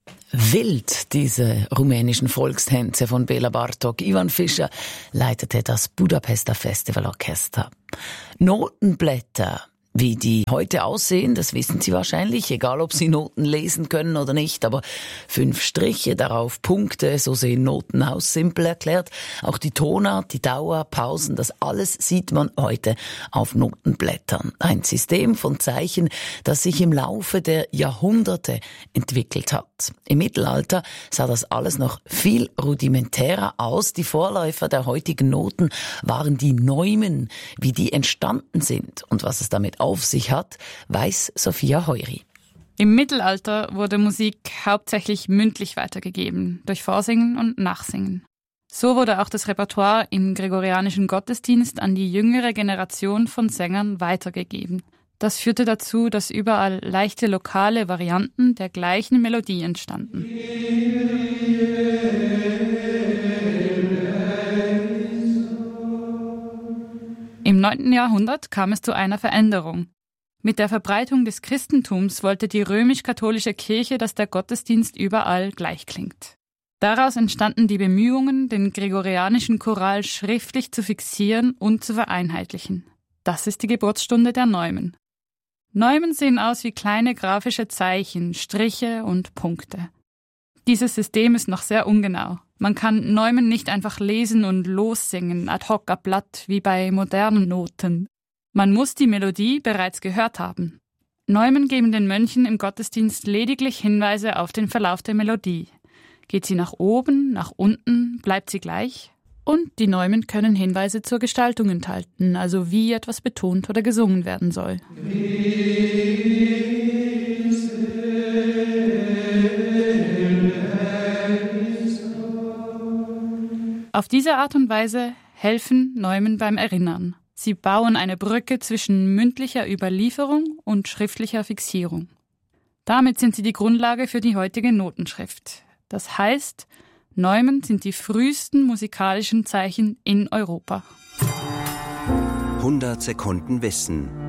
Wild, diese rumänischen Volkstänze von Bela Bartok. Ivan Fischer leitete das Budapester Festivalorchester. Notenblätter, wie die heute aussehen, das wissen Sie wahrscheinlich, egal ob Sie Noten lesen können oder nicht, aber 5 Striche, darauf Punkte, so sehen Noten aus, simpel erklärt. Auch die Tonart, die Dauer, Pausen, das alles sieht man heute auf Notenblättern. Ein System von Zeichen, das sich im Laufe der Jahrhunderte entwickelt hat. Im Mittelalter sah das alles noch viel rudimentärer aus. Die Vorläufer der heutigen Noten waren die Neumen. Wie die entstanden sind und was es damit auf sich hat, weiß Sophia Heury. Im Mittelalter wurde Musik hauptsächlich mündlich weitergegeben, durch Vorsingen und Nachsingen. So wurde auch das Repertoire im gregorianischen Gottesdienst an die jüngere Generation von Sängern weitergegeben. Das führte dazu, dass überall leichte lokale Varianten der gleichen Melodie entstanden. Im 9. Jahrhundert kam es zu einer Veränderung. Mit der Verbreitung des Christentums wollte die römisch-katholische Kirche, dass der Gottesdienst überall gleich klingt. Daraus entstanden die Bemühungen, den gregorianischen Choral schriftlich zu fixieren und zu vereinheitlichen. Das ist die Geburtsstunde der Neumen. Neumen sehen aus wie kleine grafische Zeichen, Striche und Punkte. Dieses System ist noch sehr ungenau. Man kann Neumen nicht einfach lesen und lossingen, ad hoc ab Blatt, wie bei modernen Noten. Man muss die Melodie bereits gehört haben. Neumen geben den Mönchen im Gottesdienst lediglich Hinweise auf den Verlauf der Melodie. Geht sie nach oben, nach unten, bleibt sie gleich? Und die Neumen können Hinweise zur Gestaltung enthalten, also wie etwas betont oder gesungen werden soll. Auf diese Art und Weise helfen Neumen beim Erinnern. Sie bauen eine Brücke zwischen mündlicher Überlieferung und schriftlicher Fixierung. Damit sind sie die Grundlage für die heutige Notenschrift. Das heißt, Neumen sind die frühesten musikalischen Zeichen in Europa. 100 Sekunden Wissen.